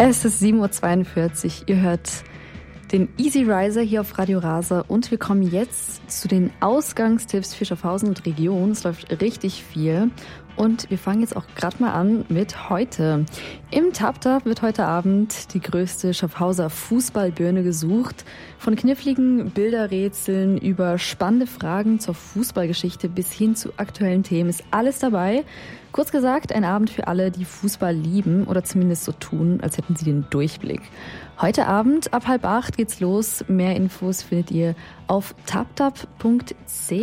Es ist 7.42 Uhr. Ihr hört den Easy Riser hier auf Radio Rasa und wir kommen jetzt zu den Ausgangstipps für Schaffhausen und Region. Es läuft richtig viel und wir fangen jetzt auch gerade mal an mit heute. Im Taptap wird heute Abend die größte Schaffhauser Fußballbirne gesucht. Von kniffligen Bilderrätseln über spannende Fragen zur Fußballgeschichte bis hin zu aktuellen Themen ist alles dabei. Kurz gesagt, ein Abend für alle, die Fußball lieben oder zumindest so tun, als hätten sie den Durchblick. Heute Abend ab 7:30 geht's los. Mehr Infos findet ihr auf taptap.ch.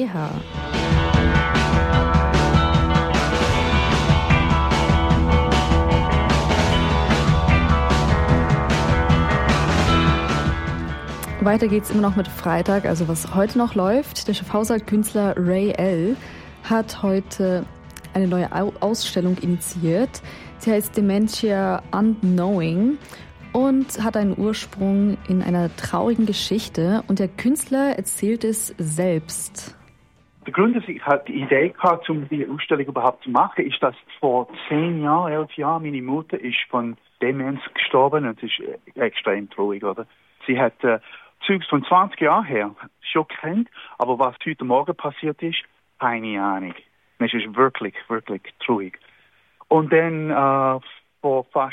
Weiter geht's immer noch mit Freitag, also was heute noch läuft. Der Schaffhauser Künstler Ray L. hat heute eine neue Ausstellung initiiert. Sie heißt Dementia Unknowing und hat einen Ursprung in einer traurigen Geschichte und der Künstler erzählt es selbst. Der Grund, dass ich die Idee hatte, um die Ausstellung überhaupt zu machen, ist, dass vor 11 Jahren meine Mutter ist von Demenz gestorben und es ist extrem traurig, oder? Sie hat Zeugs von 20 Jahren her schon kennt, aber was heute Morgen passiert ist, keine Ahnung. Es ist wirklich, wirklich traurig. Und dann vor fast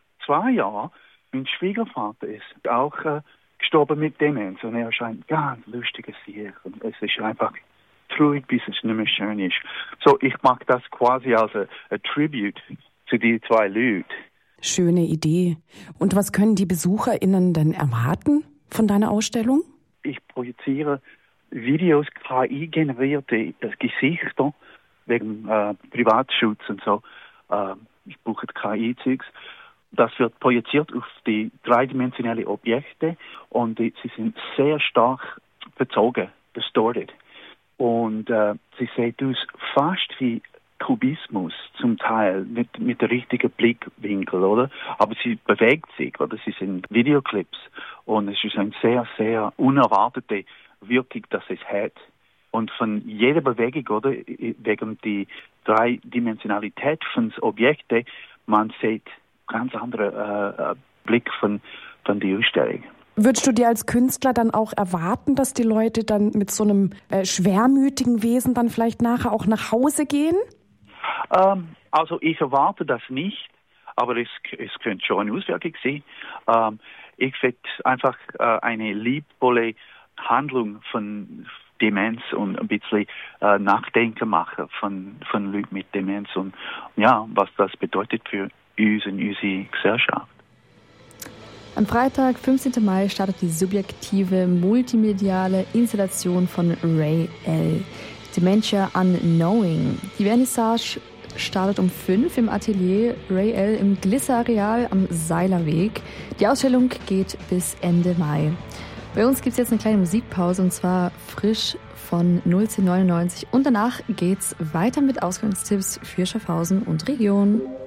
2 Jahren, mein Schwiegervater ist auch gestorben mit Demenz und er ist ein ganz lustiges Tier. Und es ist einfach traurig, bis es nicht mehr schön ist. So, ich mache das quasi als ein Tribute zu die 2 Leuten. Schöne Idee. Und was können die BesucherInnen denn erwarten von deiner Ausstellung? Ich projiziere Videos, KI-generierte Gesichter wegen Privatschutz und so. Ich brauche KI-Zeugs. Das wird projiziert auf die dreidimensionalen Objekte und sie sind sehr stark verzogen, distorted. Und sie sehen aus fast wie Kubismus zum Teil, mit der richtigen Blickwinkel, oder? Aber sie bewegt sich, oder? Sie sind Videoclips und es ist eine sehr, sehr unerwartete Wirkung, dass es hat. Und von jeder Bewegung, oder, wegen die Dreidimensionalität von den Objekten, man sieht ganz andere Blick von der Ausstellung. Würdest du dir als Künstler dann auch erwarten, dass die Leute dann mit so einem schwermütigen Wesen dann vielleicht nachher auch nach Hause gehen? Also ich erwarte das nicht, aber es könnte schon eine Auswirkung sein. Ich werde einfach eine liebevolle Handlung von Demenz und ein bisschen Nachdenken machen von Leuten mit Demenz und ja, was das bedeutet für uns und unsere Gesellschaft. Am Freitag, 15. Mai, startet die subjektive multimediale Installation von Ray L. Dementia Unknowing. Die Vernissage startet um 5 im Atelier Ray L. im Glisse-Areal am Seilerweg. Die Ausstellung geht bis Ende Mai. Bei uns gibt es jetzt eine kleine Musikpause und zwar frisch von 01099 und danach geht's weiter mit Ausgangstipps für Schaffhausen und Region.